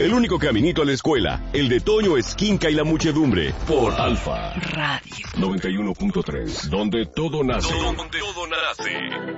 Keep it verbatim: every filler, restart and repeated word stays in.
El único caminito a la escuela, el de Toño Esquinca y la muchedumbre, por Alfa Radio noventa y uno punto tres, donde todo nace. Donde todo nace.